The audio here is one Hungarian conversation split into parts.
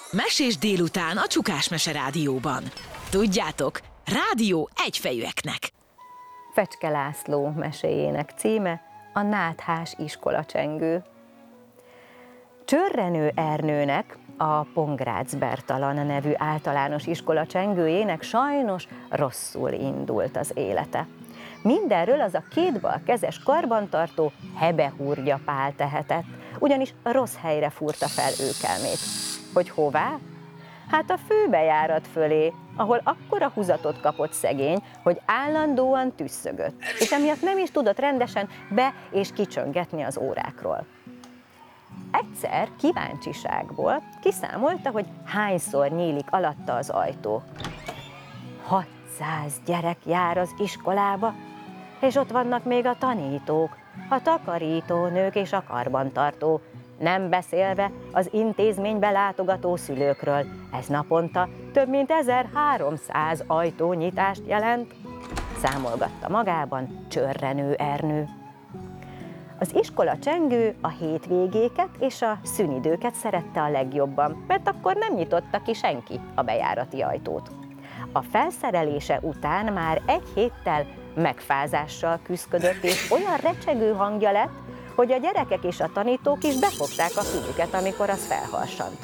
Mesés délután a Csukás Mese Rádióban. Tudjátok, rádió egyfejűeknek. Fecske László meséjének címe a Náthás iskolacsengő. Csörrenő Ernőnek, a Pongrácz Bertalan nevű általános iskola csengőjének sajnos rosszul indult az élete. Mindenről az a kétbalkezes karbantartó Hebehúrgya Pál tehetett, ugyanis rossz helyre fúrta fel őkelmét. Hogy hová? Hát a főbejárat fölé, ahol akkora húzatot kapott szegény, hogy állandóan tüsszögött, és emiatt nem is tudott rendesen be- és kicsöngetni az órákról. Egyszer kíváncsiságból kiszámolta, hogy hányszor nyílik alatta az ajtó. 600 gyerek jár az iskolába, és ott vannak még a tanítók, a takarítónők és a karbantartó, nem beszélve az intézménybe látogató szülőkről. Ez naponta több mint 1300 ajtónyitást jelent, számolgatta magában Csörrenő Ernő. Az iskola csengő a hétvégéket és a szünidőket szerette a legjobban, mert akkor nem nyitotta ki senki a bejárati ajtót. A felszerelése után már egy héttel megfázással küszködött, és olyan recsegő hangja lett, hogy a gyerekek és a tanítók is befogták a fülüket, amikor az felharsant.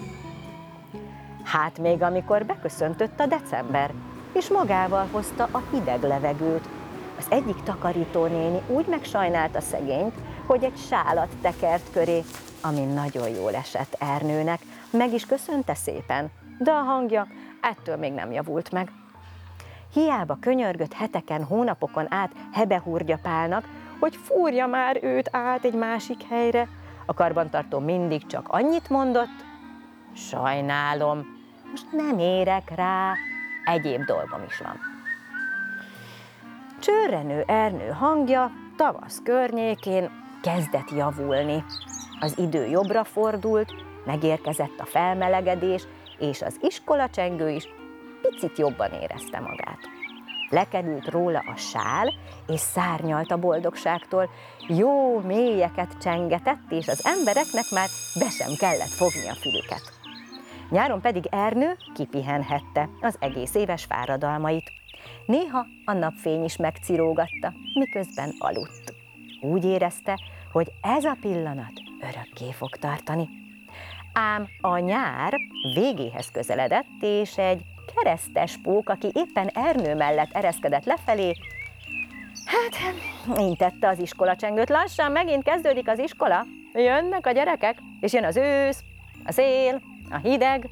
Hát még amikor beköszöntött a december, és magával hozta a hideg levegőt. Az egyik takarítónéni úgy megsajnálta szegényt, hogy egy sálat tekert köré, ami nagyon jól esett Ernőnek, meg is köszönte szépen, de a hangja ettől még nem javult meg. Hiába könyörgött heteken, hónapokon át Hebehúrgya Pálnak, hogy fúrja már őt át egy másik helyre. A karbantartó mindig csak annyit mondott: sajnálom, most nem érek rá, egyéb dolgom is van. Csörrenő Ernő hangja tavasz környékén kezdett javulni. Az idő jobbra fordult, megérkezett a felmelegedés, és az iskolacsengő is picit jobban érezte magát. Lekerült róla a sál, és szárnyalt a boldogságtól. Jó mélyeket csengetett, és az embereknek már be sem kellett fogni a fülüket. Nyáron pedig Ernő kipihenhette az egész éves fáradalmait. Néha a napfény is megcirógatta, miközben aludt. Úgy érezte, hogy ez a pillanat örökké fog tartani. Ám a nyár végéhez közeledett, és egy keresztes pók, aki éppen Ernő mellett ereszkedett lefelé, hát intette az iskolacsengőt: lassan megint kezdődik az iskola, jönnek a gyerekek, és jön az ősz, a szél, a hideg.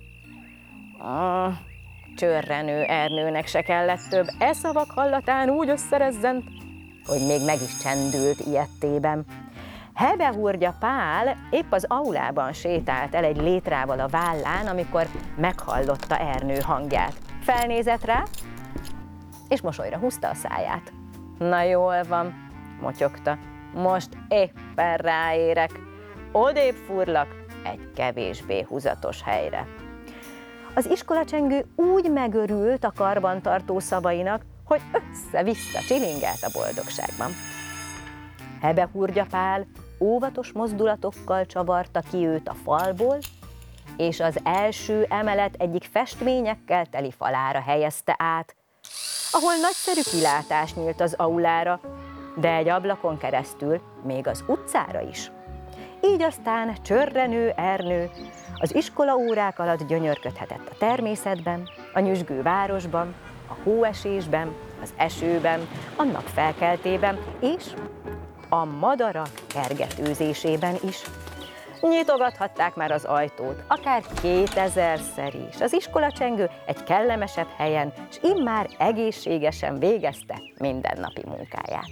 Csörrenő Ernőnek se kellett több, e szavak hallatán úgy összerezzent, hogy még meg is csendült ijedtében. Hebehúrgya Pál épp az aulában sétált el egy létrával a vállán, amikor meghallotta Ernő hangját. Felnézett rá, és mosolyra húzta a száját. Na jól van, motyogta, most éppen ráérek, odébb fúrlak egy kevésbé húzatos helyre. Az iskolacsengő úgy megörült a karbantartó szavainak, hogy össze-vissza csilingelt a boldogságban. Hebehúrgya Pál óvatos mozdulatokkal csavarta ki őt a falból, és az első emelet egyik festményekkel teli falára helyezte át, ahol nagyszerű kilátás nyílt az aulára, de egy ablakon keresztül még az utcára is. Így aztán Csörrenő Ernő az iskolaórák alatt gyönyörködhetett a természetben, a nyüzsgő városban, a hóesésben, az esőben, a napfelkeltében és a madarak kergetőzésében is. Nyitogathatták már az ajtót, akár 2000-szer is. Az iskolacsengő egy kellemesebb helyen, s immár egészségesen végezte mindennapi munkáját.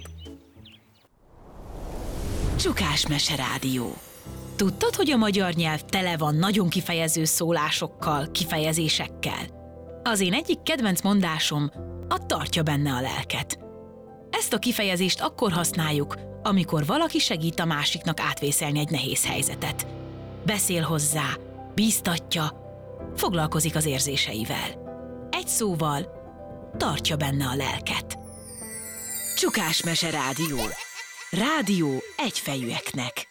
Csukás Mese Rádió. Tudtad, hogy a magyar nyelv tele van nagyon kifejező szólásokkal, kifejezésekkel? Az én egyik kedvenc mondásom a tartja benne a lelket. Ezt a kifejezést akkor használjuk, amikor valaki segít a másiknak átvészelni egy nehéz helyzetet. Beszél hozzá, bíztatja, foglalkozik az érzéseivel. Egy szóval, tartja benne a lelket. Csukás Mese Rádió. Rádió egyfejűeknek.